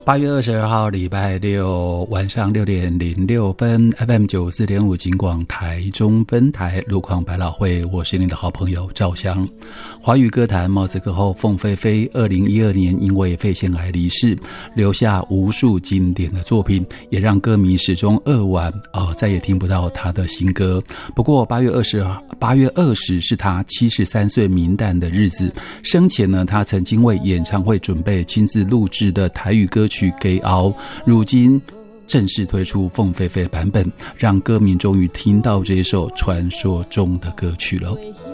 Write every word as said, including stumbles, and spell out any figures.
八月二十二号礼拜六晚上六点零六分 F M 九十四点五 警广台中分台路况百老汇，我是你的好朋友赵翔。华语歌坛帽子歌后凤飞飞二零一二年因为肺腺癌离世，留下无数经典的作品，也让歌迷始终扼腕哦，再也听不到他的新歌。不过八月二十八月二十是他七十三岁冥诞的日子，生前呢，他曾经为演唱会准备亲自录制的台语歌曲给熬，如今正式推出凤飞飞版本，让歌迷终于听到这一首传说中的歌曲了。